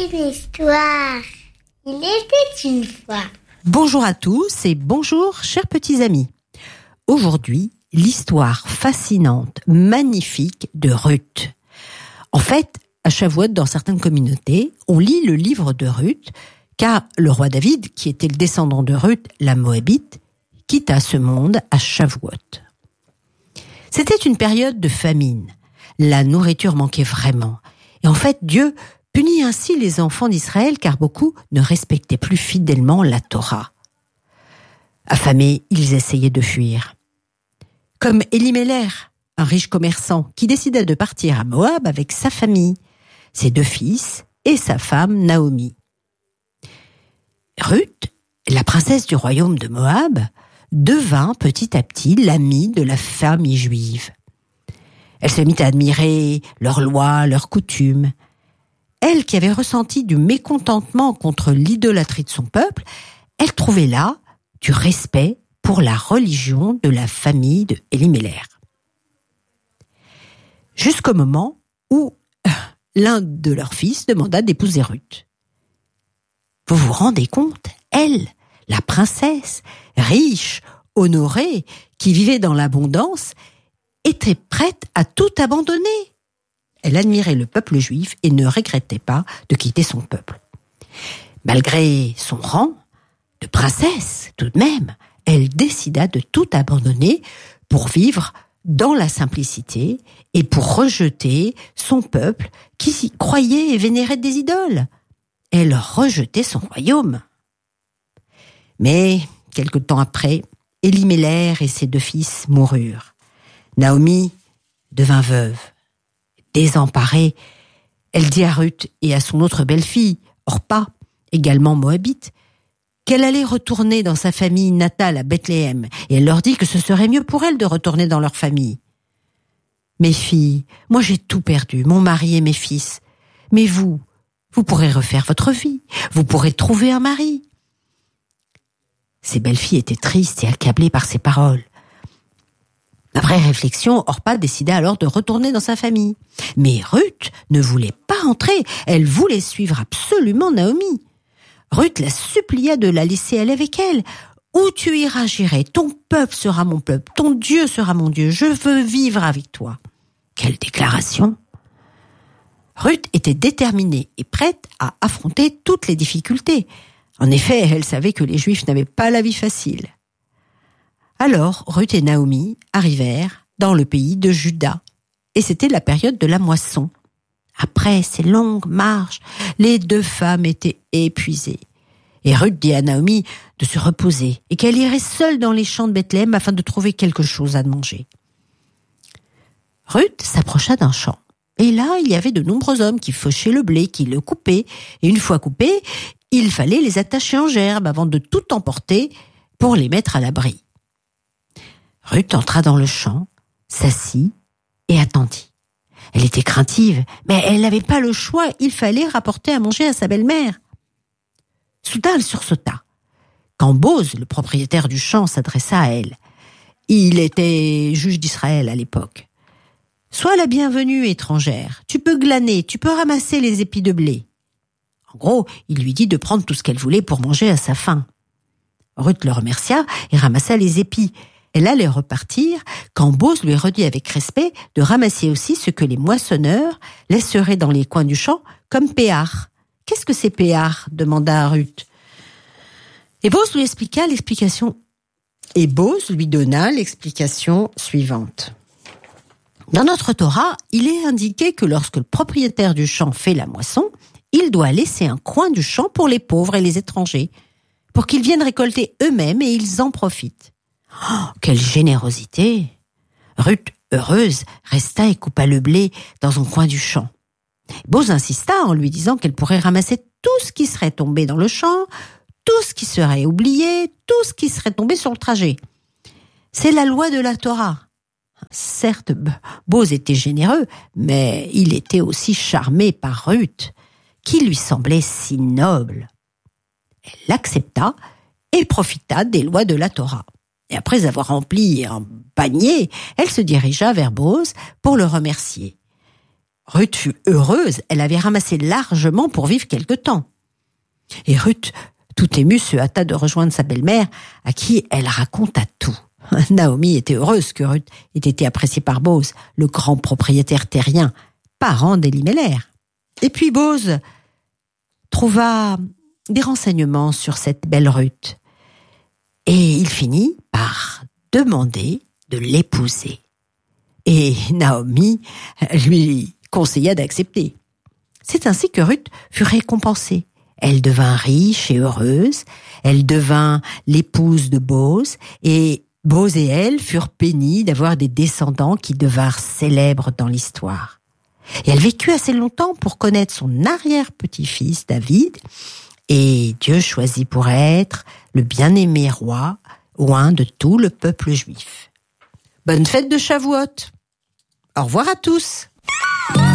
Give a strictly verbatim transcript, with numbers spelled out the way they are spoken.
une histoire. Il était une fois. Bonjour à tous et bonjour chers petits amis. Aujourd'hui, l'histoire fascinante, magnifique de Ruth. En fait, à Shavuot, dans certaines communautés, on lit le livre de Ruth, car le roi David, qui était le descendant de Ruth, la Moabite, quitta ce monde à Shavuot. C'était une période de famine. La nourriture manquait vraiment. Et en fait, Dieu punit ainsi les enfants d'Israël car beaucoup ne respectaient plus fidèlement la Torah. Affamés, ils essayaient de fuir. Comme Elimelech, un riche commerçant qui décida de partir à Moab avec sa famille, ses deux fils et sa femme Naomi. Ruth, la princesse du royaume de Moab, devint petit à petit l'amie de la famille juive. Elle se mit à admirer leurs lois, leurs coutumes. Elle, qui avait ressenti du mécontentement contre l'idolâtrie de son peuple, elle trouvait là du respect pour la religion de la famille de Elimelech. Jusqu'au moment où l'un de leurs fils demanda d'épouser Ruth. Vous vous rendez compte, elle, la princesse, riche, honorée, qui vivait dans l'abondance, était prête à tout abandonner. Elle admirait le peuple juif et ne regrettait pas de quitter son peuple. Malgré son rang de princesse, tout de même, elle décida de tout abandonner pour vivre dans la simplicité et pour rejeter son peuple qui croyait et vénérait des idoles. Elle rejetait son royaume. Mais, quelque temps après, Elimelech et ses deux fils moururent. Naomi devint veuve. Désemparée, elle dit à Ruth et à son autre belle-fille, Orpa, également moabite, qu'elle allait retourner dans sa famille natale à Bethléem, et elle leur dit que ce serait mieux pour elle de retourner dans leur famille. « Mes filles, moi j'ai tout perdu, mon mari et mes fils. Mais vous, vous pourrez refaire votre vie, vous pourrez trouver un mari. » Ces belles-filles étaient tristes et accablées par ces paroles. Après réflexion, Orpa décida alors de retourner dans sa famille. Mais Ruth ne voulait pas entrer, elle voulait suivre absolument Naomi. Ruth la supplia de la laisser aller avec elle. « Où tu iras, j'irai, ton peuple sera mon peuple, ton Dieu sera mon Dieu, je veux vivre avec toi. » Quelle déclaration! Ruth était déterminée et prête à affronter toutes les difficultés. En effet, elle savait que les Juifs n'avaient pas la vie facile. Alors, Ruth et Naomi arrivèrent dans le pays de Juda, et c'était la période de la moisson. Après ces longues marches, les deux femmes étaient épuisées. Et Ruth dit à Naomi de se reposer et qu'elle irait seule dans les champs de Bethléem afin de trouver quelque chose à manger. Ruth s'approcha d'un champ. Et là, il y avait de nombreux hommes qui fauchaient le blé, qui le coupaient. Et une fois coupés, il fallait les attacher en gerbe avant de tout emporter pour les mettre à l'abri. Ruth entra dans le champ, s'assit et attendit. Elle était craintive, mais elle n'avait pas le choix, il fallait rapporter à manger à sa belle-mère. Soudain, elle sursauta. Quand Boz, le propriétaire du champ, s'adressa à elle. Il était juge d'Israël à l'époque. « Sois la bienvenue, étrangère. Tu peux glaner, tu peux ramasser les épis de blé. » En gros, il lui dit de prendre tout ce qu'elle voulait pour manger à sa faim. Ruth le remercia et ramassa les épis. Elle allait repartir quand Boz lui redit avec respect de ramasser aussi ce que les moissonneurs laisseraient dans les coins du champ comme péard. « Qu'est-ce que c'est péard ?» demanda Ruth. Et Boz lui expliqua l'explication. Et Boz lui donna l'explication suivante. Dans notre Torah, il est indiqué que lorsque le propriétaire du champ fait la moisson, il doit laisser un coin du champ pour les pauvres et les étrangers, pour qu'ils viennent récolter eux-mêmes et ils en profitent. Oh, quelle générosité! Ruth, heureuse, resta et coupa le blé dans un coin du champ. Boz insista en lui disant qu'elle pourrait ramasser tout ce qui serait tombé dans le champ, tout ce qui serait oublié, tout ce qui serait tombé sur le trajet. C'est la loi de la Torah. Certes, Boz était généreux, mais il était aussi charmé par Ruth, qui lui semblait si noble. Elle l'accepta et profita des lois de la Torah. Et après avoir rempli un panier, elle se dirigea vers Boz pour le remercier. Ruth fut heureuse, elle avait ramassé largement pour vivre quelque temps. Et Ruth, tout émue, se hâta de rejoindre sa belle-mère, à qui elle raconta tout. Naomi était heureuse que Ruth ait été appréciée par Boz, le grand propriétaire terrien, parent d'Elimelech. Et puis Boz trouva des renseignements sur cette belle Ruth. Et il finit par demander de l'épouser. Et Naomi lui conseilla d'accepter. C'est ainsi que Ruth fut récompensée. Elle devint riche et heureuse, elle devint l'épouse de Boz, et Boz et elle furent bénis d'avoir des descendants qui devinrent célèbres dans l'histoire. Et elle vécut assez longtemps pour connaître son arrière-petit-fils David, et Dieu choisit pour être le bien-aimé roi, oint de tout le peuple juif. Bonne fête de Shavuot. Au revoir à tous.